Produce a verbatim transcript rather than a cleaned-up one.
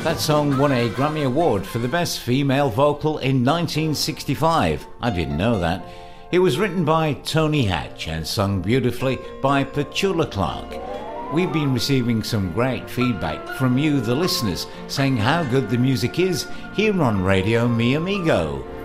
That song won a Grammy Award for the Best Female Vocal in nineteen sixty-five. I didn't know that. It was written by Tony Hatch and sung beautifully by Petula Clark. We've been receiving some great feedback from you, the listeners, saying how good the music is here on Radio Mi Amigo.